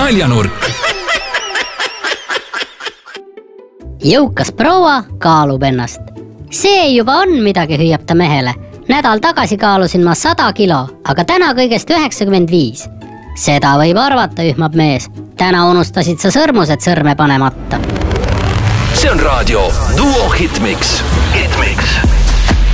naljanurk. Jõukas proua kaalub ennast. See juba on midagi, hüüab ta mehele. Nädal tagasi kaalusin ma 100 kilo, aga täna kõigest 95. Seda võib arvata, ühmab mees. Täna unustasid sa sõrmused sõrme panemata. See on raadio Duo Hitmix.